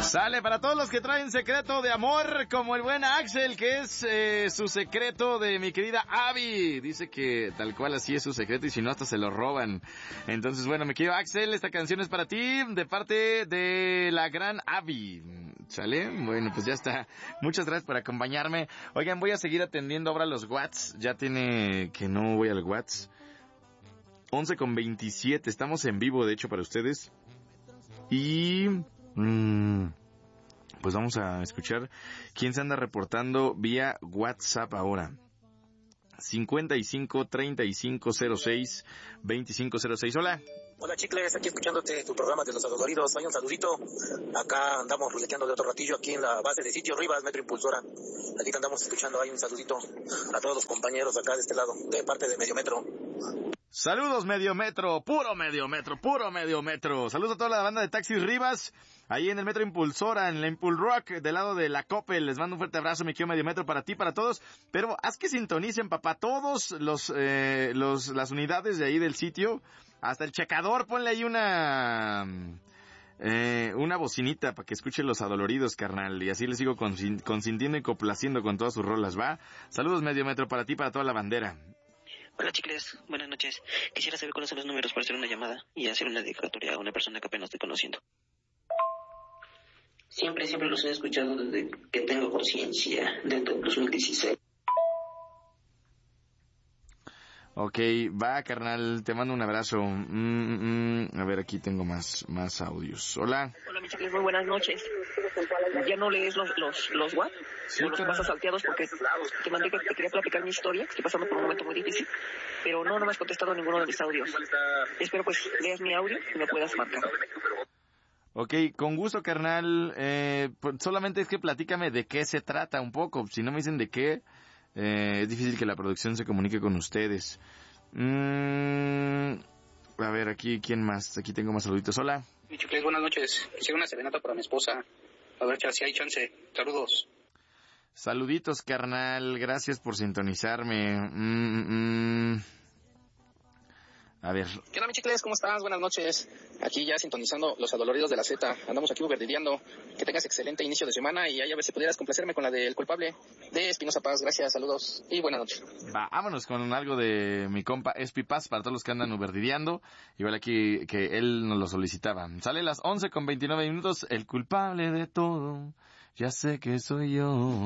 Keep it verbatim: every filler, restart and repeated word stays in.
Sale para todos los que traen secreto de amor, como el buen Axel, que es eh, su secreto de mi querida Abby. Dice que tal cual así es su secreto y si no hasta se lo roban. Entonces, bueno, mi querido Axel, esta canción es para ti de parte de la gran Abby. ¿Sale? Bueno, pues ya está. Muchas gracias por acompañarme. Oigan, voy a seguir atendiendo ahora los Whats. Ya tiene que no voy al Whats. once con veintisiete. Estamos en vivo, de hecho, para ustedes. Y... Mmm, pues vamos a escuchar quién se anda reportando vía WhatsApp ahora. cincuenta y cinco, treinta y cinco, cero seis, veinticinco cero seis. Hola. Hola, Chicles, aquí escuchándote tu programa de los adoloridos. Hay un saludito. Acá andamos ruleteando de otro ratillo aquí en la base de Sitio Rivas, Metro Impulsora. Aquí te andamos escuchando. Hay un saludito a todos los compañeros acá de este lado, de parte de Medio Metro. Saludos, Medio Metro, puro Medio Metro, puro Medio Metro. Saludos a toda la banda de Taxis Rivas, ahí en el Metro Impulsora, en la Impul Rock, del lado de la Coppel. Les mando un fuerte abrazo, mi querido Medio Metro, para ti, para todos. Pero haz que sintonicen, papá, todos los, eh, los, las unidades de ahí del sitio. Hasta el checador, ponle ahí una... Eh, una bocinita para que escuchen los adoloridos, carnal, y así les sigo consin- consintiendo y complaciendo con todas sus rolas, ¿va? Saludos, Medio Metro, para ti, para toda la bandera. Hola, chicles, buenas noches. Quisiera saber cuáles son los números para hacer una llamada y hacer una dedicatoria a una persona que apenas estoy conociendo. Siempre, siempre los he escuchado desde que tengo conciencia, dentro del dos mil dieciséis. Ok, va, carnal, te mando un abrazo. Mm, mm, a ver, aquí tengo más más audios. Hola. Hola, mi chicles, muy buenas noches. ¿Ya no lees los los los what? Sí, ¿O los pasas salteados? Porque te mandé que te quería platicar mi historia, que estoy pasando por un momento muy difícil, pero no, no me has contestado ninguno de mis audios. Espero pues leas mi audio y me puedas marcar. Ok, con gusto, carnal. Eh, pues solamente es que platícame de qué se trata un poco. Si no me dicen de qué... Eh, es difícil que la producción se comunique con ustedes. Mm, a ver, aquí, ¿quién más? Aquí tengo más saluditos. Hola. Mi Chicles, buenas noches. Quisiera una serenata para mi esposa. A ver si hay chance. Saludos. Saluditos, carnal. Gracias por sintonizarme. Mm, mm. A ver. ¿Qué onda, mi Chicles? ¿Cómo estás? Buenas noches. Aquí ya sintonizando los adoloridos de la Z. Andamos aquí uberdideando. Que tengas excelente inicio de semana y ahí a ver si pudieras complacerme con la del culpable de Espinosa Paz. Gracias, saludos y buenas noches. Va, vámonos con algo de mi compa Espi Paz para todos los que andan uberdideando. Igual aquí que él nos lo solicitaba. Sale las once con veintinueve minutos. El culpable de todo, ya sé que soy yo.